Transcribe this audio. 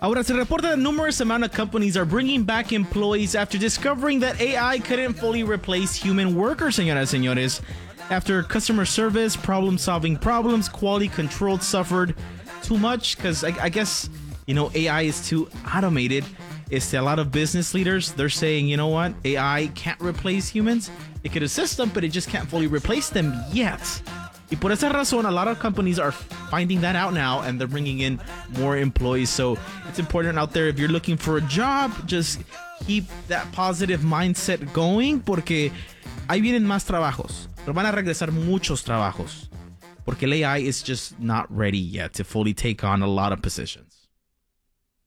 Ahora, se reporta that numerous amount of companies are bringing back employees after discovering that AI couldn't fully replace human workers, señoras y señores. After customer service, problem-solving problems, quality control suffered too much because I guess, AI is too automated. A lot of business leaders, they're saying, you know what? AI can't replace humans. It could assist them, but it just can't fully replace them yet. Y por esa razón, a lot of companies are finding that out now, and they're bringing in more employees. So it's important out there, if you're looking for a job, just keep that positive mindset going, porque ahí vienen más trabajos. Pero van a regresar muchos trabajos, porque el AI is just not ready yet to fully take on a lot of positions.